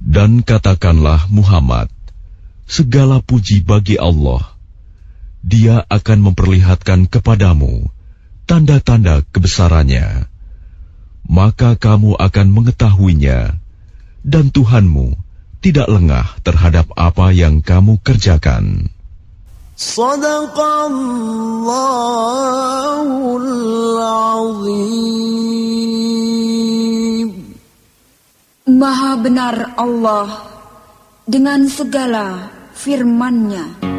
Dan katakanlah Muhammad, segala puji bagi Allah. Dia akan memperlihatkan kepadamu tanda-tanda kebesarannya. Maka kamu akan mengetahuinya, dan Tuhanmu tidak lengah terhadap apa yang kamu kerjakan. Shadaqallahul Azim. Maha benar Allah dengan segala firman-Nya.